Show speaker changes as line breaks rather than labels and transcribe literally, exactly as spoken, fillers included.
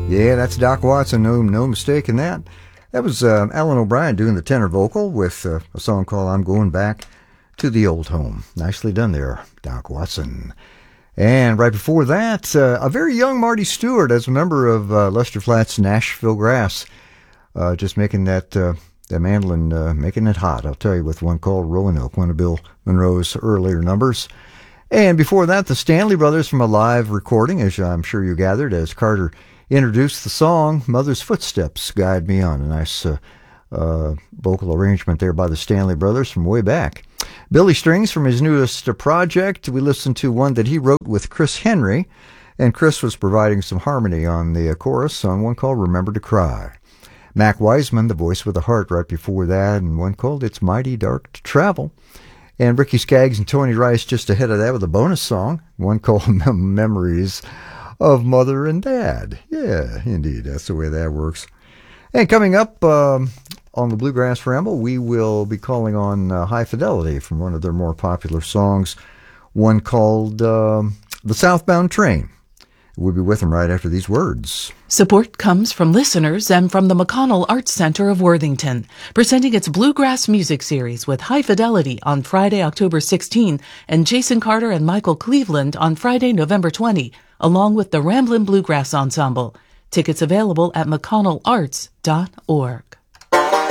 Yeah, that's Doc Watson, no no mistake in that. That was uh, Alan O'Brien doing the tenor vocal with uh, a song called I'm Going Back to the Old Home. Nicely done there, Doc Watson. And right before that, uh, a very young Marty Stewart as a member of uh, Lester Flatt's Nashville Brass, uh, just making that, uh, that mandolin, uh, making it hot, I'll tell you, with one called Roanoke, one of Bill Monroe's earlier numbers. And before that, the Stanley Brothers from a live recording, as I'm sure you gathered, as Carter introduced the song, Mother's Footsteps Guide Me On. A nice uh, uh, vocal arrangement there by the Stanley Brothers from way back. Billy Strings from his newest uh, project. We listened to one that he wrote with Chris Henry, and Chris was providing some harmony on the uh, chorus on one called Remember to Cry. Mac Wiseman, the voice with a heart, right before that, and one called It's Mighty Dark to Travel. And Ricky Skaggs and Tony Rice just ahead of that with a bonus song, one called Memories of Mother and Dad. Yeah, indeed, that's the way that works. And coming up um, on the Bluegrass Ramble, we will be calling on uh, High Fidelity from one of their more popular songs, one called um, The Southbound Train. We'll be with them right after these words.
Support comes from listeners and from the McConnell Arts Center of Worthington, presenting its Bluegrass Music Series with High Fidelity on Friday, October sixteenth, and Jason Carter and Michael Cleveland on Friday, November twentieth, along with the Ramblin' Bluegrass Ensemble. Tickets available at mcconnell arts dot org.